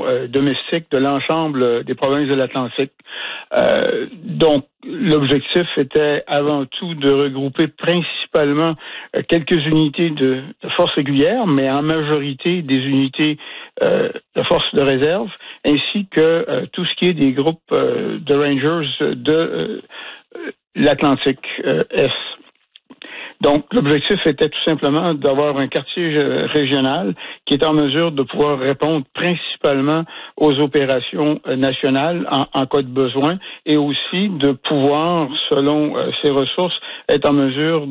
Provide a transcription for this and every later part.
domestique de l'ensemble des provinces de l'Atlantique. Donc, l'objectif était avant tout de regrouper principalement quelques unités de forces régulières, mais en majorité des unités de forces de réserve, ainsi que tout ce qui est des groupes de Rangers de l'Atlantique Est. Donc, l'objectif était tout simplement d'avoir un quartier régional qui est en mesure de pouvoir répondre principalement aux opérations nationales en cas de besoin et aussi de pouvoir, selon ses ressources, être en mesure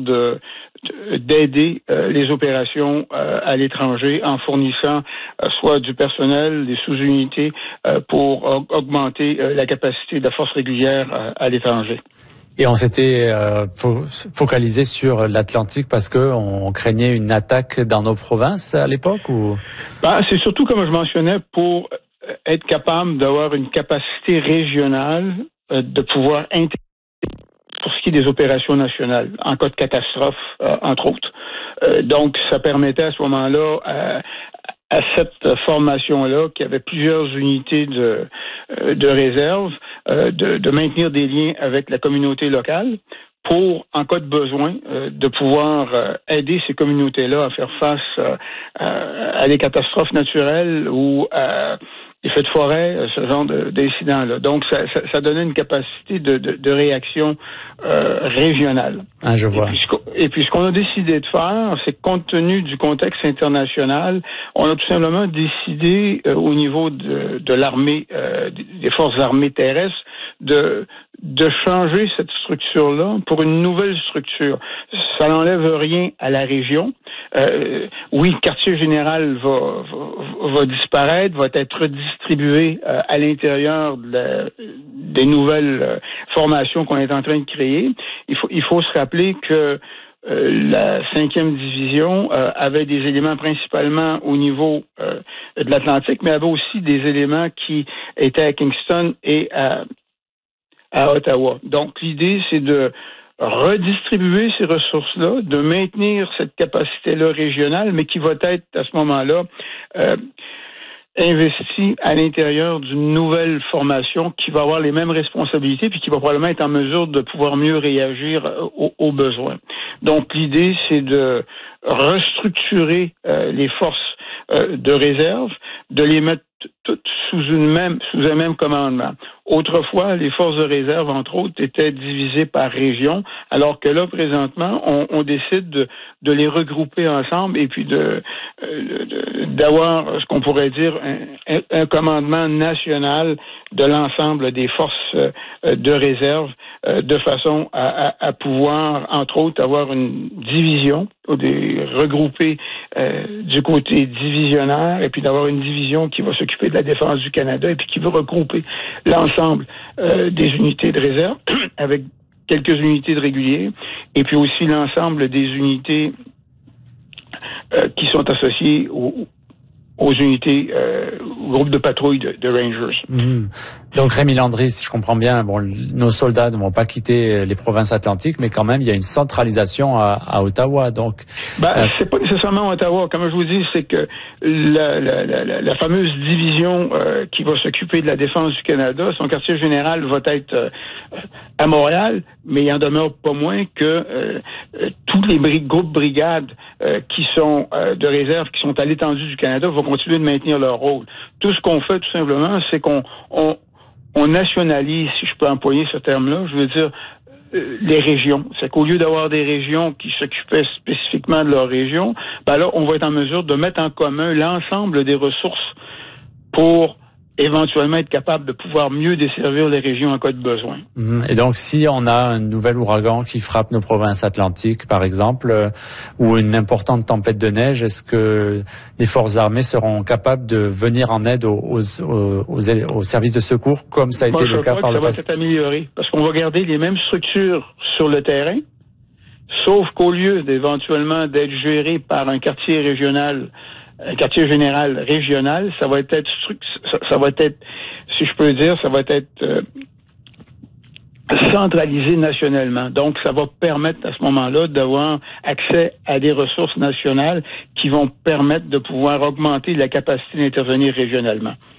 d'aider les opérations à l'étranger en fournissant soit du personnel, des sous-unités pour augmenter la capacité de la force régulière à l'étranger. Et on s'était focalisé sur l'Atlantique parce que on craignait une attaque dans nos provinces à l'époque ou? C'est surtout, comme je mentionnais, pour être capable d'avoir une capacité régionale de pouvoir intervenir pour ce qui est des opérations nationales, en cas de catastrophe, entre autres. Donc, ça permettait à ce moment-là à cette formation-là, qui avait plusieurs unités de réserve, de maintenir des liens avec la communauté locale pour, en cas de besoin, de pouvoir aider ces communautés-là à faire face à des catastrophes naturelles ou à des feux de forêt, ce genre d'incidents-là. Donc, ça donnait une capacité de réaction régionale. Ah, je vois. Et puis, ce qu'on a décidé de faire, c'est que compte tenu du contexte international, on a tout simplement décidé au niveau de l'armée, des forces armées terrestres, de changer cette structure-là pour une nouvelle structure. Ça n'enlève rien à la région. Oui, le quartier général va disparaître, va être redistribué à l'intérieur des nouvelles formations qu'on est en train de créer. Il faut se rappeler que la 5e division avait des éléments principalement au niveau de l'Atlantique, mais avait aussi des éléments qui étaient à Kingston et à Ottawa. Donc, l'idée, c'est de redistribuer ces ressources-là, de maintenir cette capacité-là régionale, mais qui va être, à ce moment-là, investi à l'intérieur d'une nouvelle formation qui va avoir les mêmes responsabilités puis qui va probablement être en mesure de pouvoir mieux réagir aux besoins. Donc, l'idée, c'est de restructurer les forces de réserve, de les mettre toutes sous un même commandement. Autrefois, les forces de réserve, entre autres, étaient divisées par région, alors que là, présentement, on décide de les regrouper ensemble et puis d'avoir ce qu'on pourrait dire un commandement national de l'ensemble des forces de réserve de façon à pouvoir, entre autres, avoir une division ou regrouper du côté divisionnaire et puis d'avoir une division qui va s'occuper de la défense du Canada et puis qui va regrouper l'ensemble des unités de réserve avec quelques unités de réguliers et puis aussi l'ensemble des unités qui sont associées aux unités, au groupe de patrouille de Rangers. Mmh. Donc Rémi Landry, si je comprends bien, nos soldats ne vont pas quitter les provinces atlantiques, mais quand même il y a une centralisation à Ottawa. Donc c'est pas nécessairement à Ottawa. Comme je vous dis, c'est que la fameuse division qui va s'occuper de la défense du Canada, son quartier général va être à Montréal, mais il en demeure pas moins que tous les groupes brigades qui sont de réserve, qui sont à l'étendue du Canada, vont continuer de maintenir leur rôle. Tout ce qu'on fait, tout simplement, c'est qu'on nationalise, si je peux employer ce terme-là, je veux dire, les régions. C'est qu'au lieu d'avoir des régions qui s'occupaient spécifiquement de leur région, là, on va être en mesure de mettre en commun l'ensemble des ressources pour éventuellement être capable de pouvoir mieux desservir les régions en cas de besoin. Et donc, si on a un nouvel ouragan qui frappe nos provinces atlantiques, par exemple, ou une importante tempête de neige, est-ce que les forces armées seront capables de venir en aide aux services de secours, comme ça a été le cas par le passé? Ça va être amélioré, parce qu'on va garder les mêmes structures sur le terrain, sauf qu'au lieu d'éventuellement d'être géré par un quartier régional, un quartier général régional, ça va être, si je peux dire, ça va être centralisé nationalement. Donc, ça va permettre à ce moment-là d'avoir accès à des ressources nationales qui vont permettre de pouvoir augmenter la capacité d'intervenir régionalement.